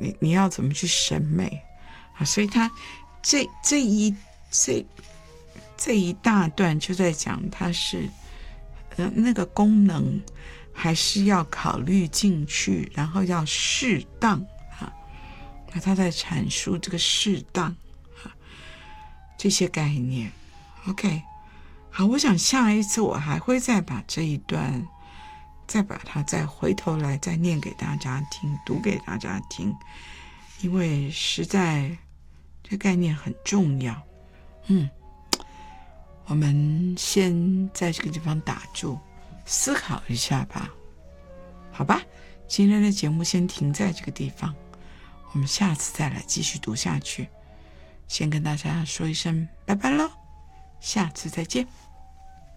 你要怎么去审美啊？所以他这一大段就在讲他是那个功能还是要考虑进去，然后要适当啊。那他在阐述这个适当啊这些概念。OK， 好，我想下一次我还会再把这一段再把它再回头来再念给大家听，读给大家听，因为实在这概念很重要。我们先在这个地方打住，思考一下吧，好吧？今天的节目先停在这个地方，我们下次再来继续读下去。先跟大家说一声拜拜咯，下次再见。